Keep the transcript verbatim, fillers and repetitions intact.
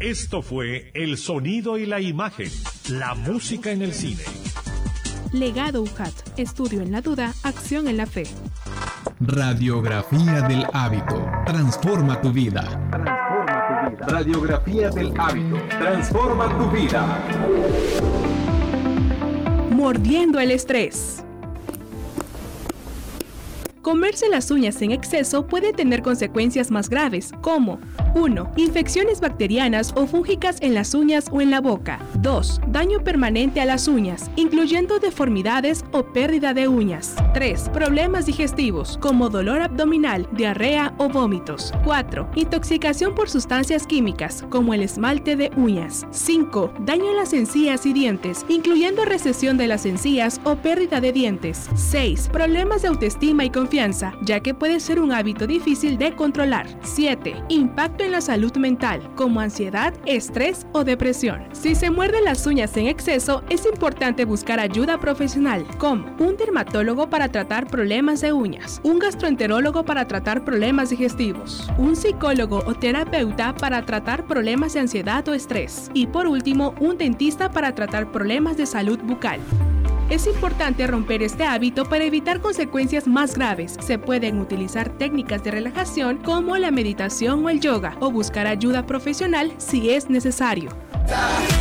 Esto fue El Sonido y la Imagen, la música en el cine. Legado U J A T, estudio en la duda, acción en la fe. Radiografía del hábito, transforma tu vida. Transforma tu vida. Radiografía del hábito, transforma tu vida. Mordiendo el estrés. Comerse las uñas en exceso puede tener consecuencias más graves, como uno. Infecciones bacterianas o fúngicas en las uñas o en la boca. dos. Daño permanente a las uñas, incluyendo deformidades o pérdida de uñas. tres. Problemas digestivos, como dolor abdominal, diarrea o vómitos. cuatro. Intoxicación por sustancias químicas, como el esmalte de uñas. cinco. Daño en las encías y dientes, incluyendo recesión de las encías o pérdida de dientes. seis. Problemas de autoestima y confianza, ya que puede ser un hábito difícil de controlar. siete. Impacto en la salud mental, como ansiedad, estrés o depresión. Si se muerden las uñas en exceso, es importante buscar ayuda profesional, como un dermatólogo para tratar problemas de uñas, un gastroenterólogo para tratar problemas digestivos, un psicólogo o terapeuta para tratar problemas de ansiedad o estrés, y por último, un dentista para tratar problemas de salud bucal. Es importante romper este hábito para evitar consecuencias más graves. Se pueden utilizar técnicas de relajación como la meditación o el yoga, o buscar ayuda profesional si es necesario.